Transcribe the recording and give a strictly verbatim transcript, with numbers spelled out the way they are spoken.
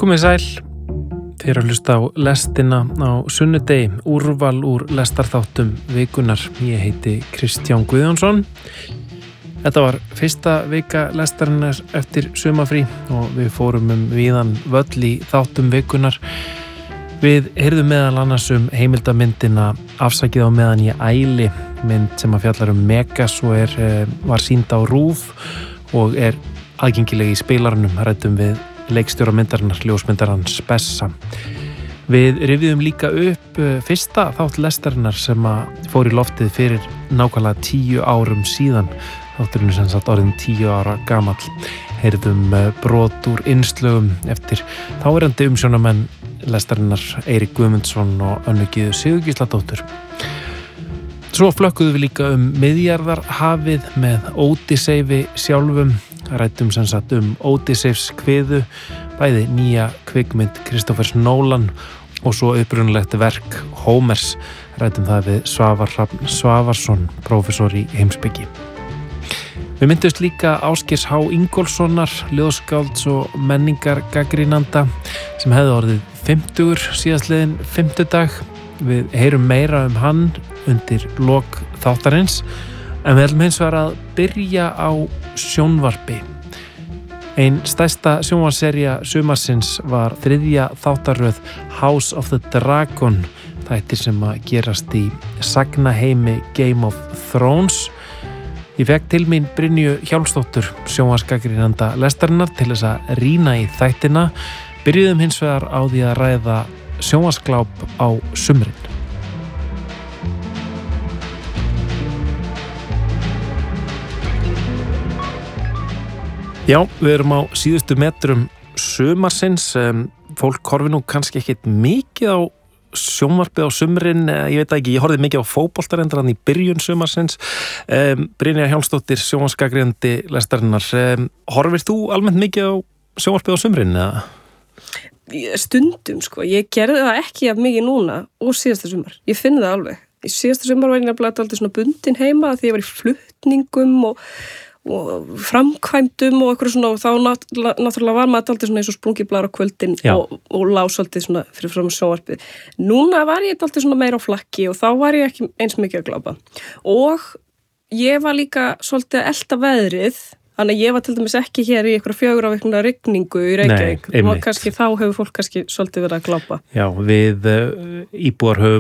Komið sæl, þið eru að hlusta á lestina á sunnudegi, úrval úr lestarþáttum vikunar. Ég heiti Kristján Guðjónsson. Þetta var fyrsta vika lestarinnar eftir sumarfrí og við fórum um víðan völl í þáttum vikunar. Við heyrðum meðal annars um heimildamyndina Afsakið á meðan ég æli, mynd sem að fjallar um Megas og er, var sýnd á RÚV og er aðgengileg í spilaranum. Ræddum við leikstjóra myndarinnar, ljósmyndarans Bessa. Við rifjuðum líka upp fyrsta þátt lestarinnar sem að fór í loftið fyrir nákvæmlega tíu árum síðan. Þátturinn sem satt orðin tíu ára gamall. Heyrðum brot úr innslögum eftir þáverandi umsjónamenn lestarinnar Eirík Guðmundsson og Önnu Gyðu Sigurgísladóttur. Svo flökkuðum við líka um Miðjarðarhafið með Ódyseifi sjálfum. Ræddum sem sagt um Ódysseifs kviðu, bæði nýja kvikmynd Kristófers Nólan og svo upprunalegt verk Hómers. Ræddum það við Svavar Hrafn Svavarsson, prófessor í heimspeki. Við myndumst líka Ásgeirs H. Ingólfssonar, ljóðskálds og menningargagnrýnanda sem hefði orðið fimmtugur síðastliðinn fimmtudag. Við heyrum meira um hann undir lok þáttarins. En við ætlum hins vegar að byrja á sjónvarpi. Ein stærsta sjónvarpssería sumarsins var þriðja þáttaröð House of the Dragon, þættir sem að gerast í sagnaheimi Game of Thrones. Ég fekk til mín Brynju Hjálmsdóttur, sjónvarpsgagnrýnanda lestarinnar, til þess að rýna í þættina. Byrjuðum hins vegar á því að ræða sjónvarpsgláp á sumrin. Já, við erum á síðustu metrum sumarsins. Fólk horfi nú kannski ekkit mikið á sjónvarpið á sumrin. Ég veit ekki, ég horfði mikið á fótboltarendar hann í byrjun sumarsins. Brynja Hjálmsdóttir, sjónvarpsgagnrýnandi lestarinnar. Horfir þú almennt mikið á sjónvarpið á sumrin? Eða? Stundum, sko. Ég gerði það ekki af mikið núna og síðasta sumar. Ég finn það alveg. Í síðasta sumar var ég nefnilega alltaf svona bundin heima því ég var í flutningum og og framkvæmdum og eitthvað svona og þá náttúrulega var maður alltaf svona eins og sprungið blar á kvöldin og, og lá svolítið svona fyrir fram sjónvarpið. Núna var ég alltaf svona meira á flakki og þá var ég ekki eins mikið að glápa. Og ég var líka svolítið að elta veðrið, þannig að ég var til dæmis ekki hér í eitthvað fjögurra vikna rigningu í Reykjavík. Nei, kannski, þá hefur fólk kannski svolítið verið að glápa. Já, við uh, íbúar höfum